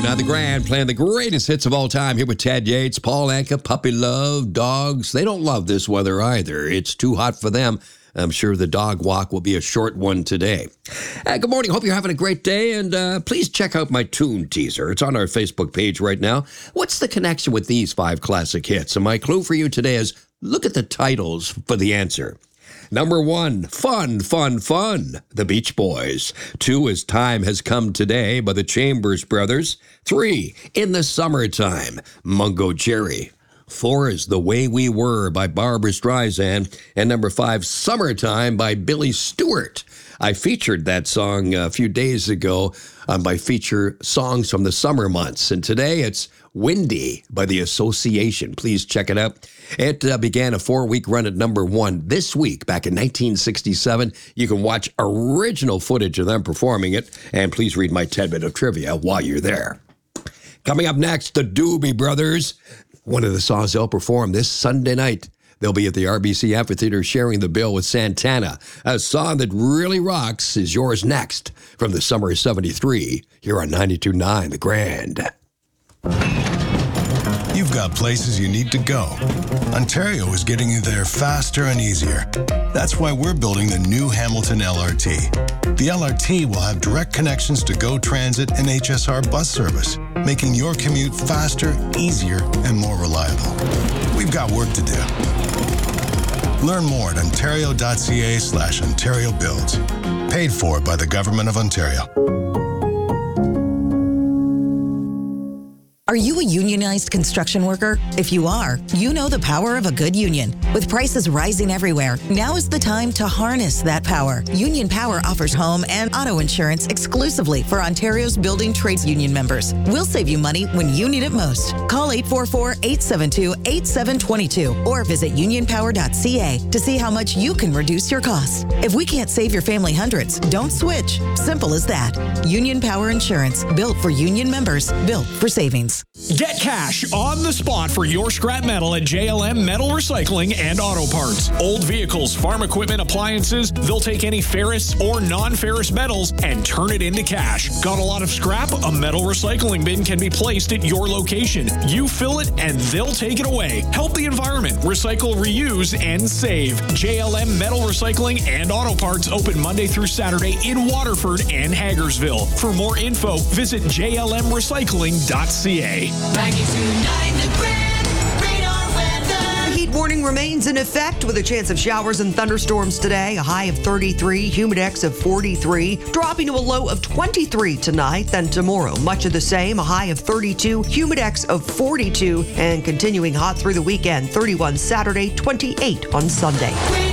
92.9 The Grand, playing the greatest hits of all time here with Ted Yates, Paul Anka, Puppy Love, dogs. They don't love this weather either. It's too hot for them. I'm sure the dog walk will be a short one today. Good morning. Hope you're having a great day. And please check out my tune teaser. It's on our Facebook page right now. What's the connection with these 5 classic hits? And my clue for you today is look at the titles for the answer. Number 1, Fun, Fun, Fun, The Beach Boys. 2 is Time Has Come Today by the Chambers Brothers. 3, In the Summertime, Mungo Jerry. 4 is The Way We Were by Barbra Streisand. And number 5, Summertime by Billy Stewart. I featured that song a few days ago on my feature Songs from the Summer Months. And today it's Windy by The Association. Please check it out. It began a 4-week run at number 1 this week, back in 1967. You can watch original footage of them performing it. And please read my 10-minute trivia while you're there. Coming up next, the Doobie Brothers. One of the songs they'll perform this Sunday night. They'll be at the RBC Amphitheater sharing the bill with Santana. A song that really rocks is yours next from the summer of 73 here on 92.9 The Grand. You've got places you need to go. Ontario is getting you there faster and easier. That's why we're building the new Hamilton LRT. The LRT will have direct connections to GO Transit and HSR bus service, making your commute faster, easier, and more reliable. We've got work to do. Learn more at ontario.ca/Ontario Builds. Paid for by the Government of Ontario. Are you a unionized construction worker? If you are, you know the power of a good union. With prices rising everywhere, now is the time to harness that power. Union Power offers home and auto insurance exclusively for Ontario's building trades union members. We'll save you money when you need it most. Call 844-872-8722 or visit unionpower.ca to see how much you can reduce your costs. If we can't save your family hundreds, don't switch. Simple as that. Union Power Insurance, built for union members, built for savings. Get cash on the spot for your scrap metal at JLM Metal Recycling and Auto Parts. Old vehicles, farm equipment, appliances, they'll take any ferrous or non-ferrous metals and turn it into cash. Got a lot of scrap? A metal recycling bin can be placed at your location. You fill it and they'll take it away. Help the environment. Recycle, reuse, and save. JLM Metal Recycling and Auto Parts open Monday through Saturday in Waterford and Hagersville. For more info, visit jlmrecycling.ca. 92.9 The Grand, radar weather. The heat warning remains in effect with a chance of showers and thunderstorms today. A high of 33, humidex of 43, dropping to a low of 23 tonight. Then tomorrow, much of the same. A high of 32, humidex of 42, and continuing hot through the weekend. 31 Saturday, 28 on Sunday.